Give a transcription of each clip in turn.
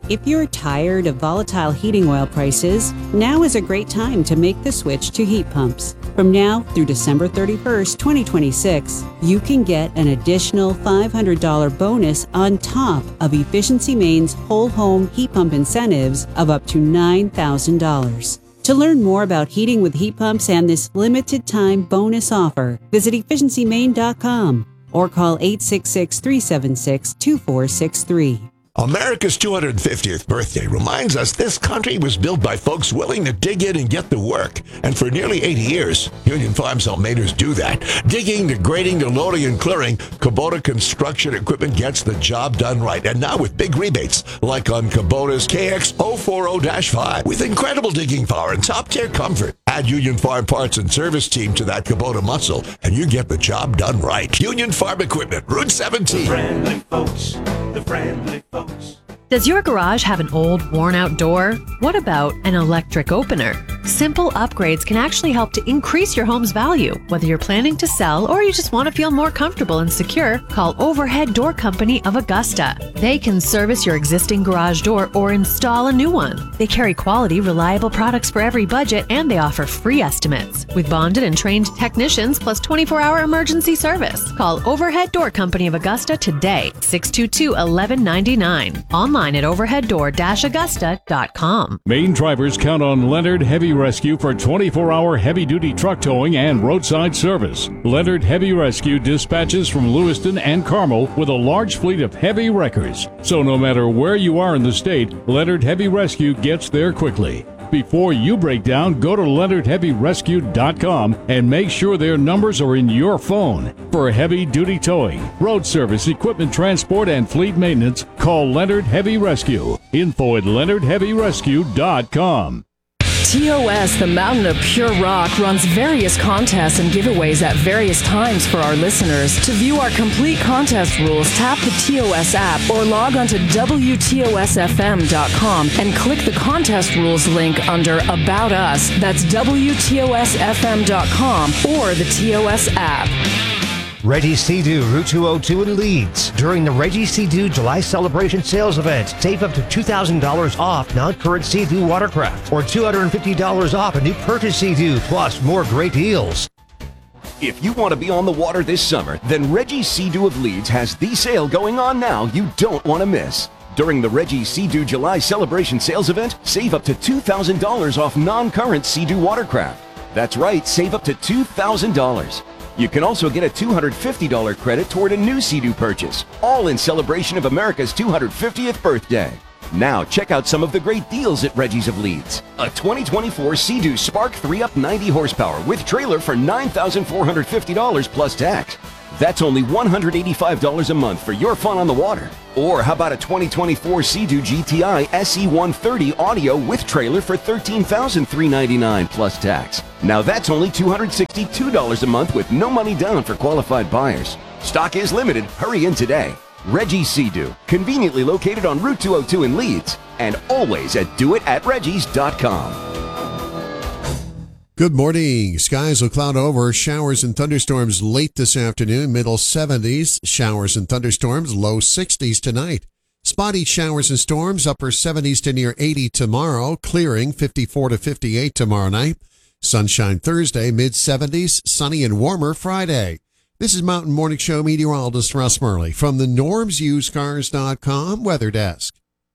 If you're tired of volatile heating oil prices, now is a great time to make the switch to heat pumps. From now through December 31st, 2026, you can get an additional $500 bonus on top of Efficiency Maine's whole home heat pump incentives of up to $9,000. To learn more about heating with heat pumps and this limited time bonus offer, visit efficiencymaine.com or call 866-376-2463. America's 250th birthday reminds us this country was built by folks willing to dig in and get to work. And for nearly 80 years, Union Farm Saltmaders do that. Digging to grading to loading and clearing, Kubota Construction Equipment gets the job done right. And now with big rebates, like on Kubota's KX040-5, with incredible digging power and top-tier comfort. Add Union Farm Parts and Service Team to that Kubota muscle, and you get the job done right. Union Farm Equipment, Route 17. The friendly folks. Does your garage have an old, worn-out door? What about an electric opener? Simple upgrades can actually help to increase your home's value. Whether you're planning to sell or you just want to feel more comfortable and secure, call Overhead Door Company of Augusta. They can service your existing garage door or install a new one. They carry quality, reliable products for every budget, and they offer free estimates. With bonded and trained technicians plus 24-hour emergency service. Call Overhead Door Company of Augusta today, 622-1199. Online at overheaddoor-augusta.com. Maine drivers count on Leonard Heavy Rescue for 24-hour heavy-duty truck towing and roadside service. Leonard Heavy Rescue dispatches from Lewiston and Carmel with a large fleet of heavy wreckers. So no matter where you are in the state, Leonard Heavy Rescue gets there quickly. Before you break down, go to LeonardHeavyRescue.com and make sure their numbers are in your phone. For heavy-duty towing, road service, equipment transport, and fleet maintenance, call Leonard Heavy Rescue. Info at LeonardHeavyRescue.com. TOS, the Mountain of Pure Rock, runs various contests and giveaways at various times for our listeners. To view our complete contest rules, tap the TOS app or log on to WTOSFM.com and click the contest rules link under About Us. That's WTOSFM.com or the TOS app. Reggie Sea-Doo, Route 202 in Leeds. During the Reggie Sea-Doo July Celebration Sales Event, save up to $2,000 off non-current Sea-Doo watercraft or $250 off a new purchase Sea-Doo, plus more great deals. If you want to be on the water this summer, then Reggie Sea-Doo of Leeds has the sale going on now you don't want to miss. During the Reggie Sea-Doo July Celebration Sales Event, save up to $2,000 off non-current Sea-Doo watercraft. That's right, save up to $2,000. You can also get a $250 credit toward a new Sea-Doo purchase, all in celebration of America's 250th birthday. Now, check out some of the great deals at Reggie's of Leeds. A 2024 Sea-Doo Spark 3-Up 90 horsepower with trailer for $9,450 plus tax. That's only $185 a month for your fun on the water. Or how about a 2024 Sea-Doo GTI SE130 audio with trailer for $13,399 plus tax. Now that's only $262 a month with no money down for qualified buyers. Stock is limited. Hurry in today. Reggie Sea-Doo, conveniently located on Route 202 in Leeds, and always at doitatreggies.com. Good morning. Skies will cloud over. Showers and thunderstorms late this afternoon. Middle 70s. Showers and thunderstorms. Low 60s tonight. Spotty showers and storms. Upper 70s to near 80 tomorrow. Clearing 54 to 58 tomorrow night. Sunshine Thursday. Mid 70s. Sunny and warmer Friday. This is Mountain Morning Show meteorologist Russ Murley from the NormsUseCars.com Weather Desk.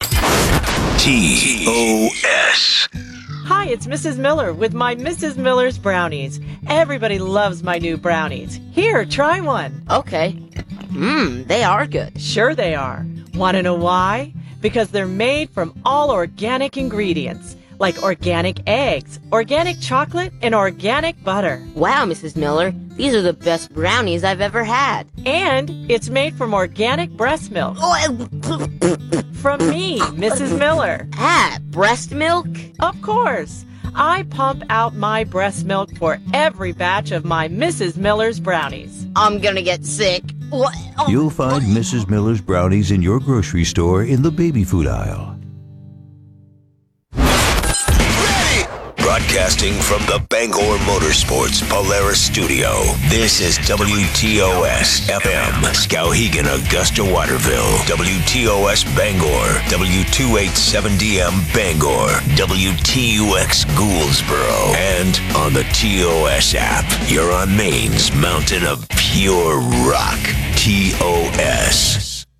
TOS. Hi, it's Mrs. Miller with my Mrs. Miller's Brownies. Everybody loves my new brownies. Here, try one. Okay. They are good. Sure they are. Want to know why? Because they're made from all organic ingredients, like organic eggs, organic chocolate, and organic butter. Wow, Mrs. Miller, these are the best brownies I've ever had. And it's made from organic breast milk. From me, Mrs. Miller. Breast milk? Of course. I pump out my breast milk for every batch of my Mrs. Miller's brownies. I'm gonna get sick. You'll find Mrs. Miller's brownies in your grocery store in the baby food aisle. Broadcasting from the Bangor Motorsports Polaris Studio. This is WTOS FM, Skowhegan, Augusta, Waterville. WTOS Bangor, W287DM Bangor, WTUX Gouldsboro, and on the TOS app. You're on Maine's mountain of pure rock. TOS.